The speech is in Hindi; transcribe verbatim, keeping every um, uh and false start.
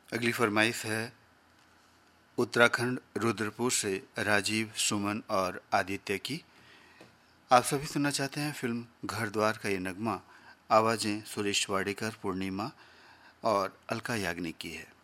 अगली फरमाइश है उत्तराखंड रुद्रपुर से राजीव, सुमन और आदित्य की। आप सभी सुनना चाहते हैं फिल्म घर द्वार का ये नगमा। आवाज़ें सुरेश वाडेकर, पूर्णिमा और अलका याग्निक की है।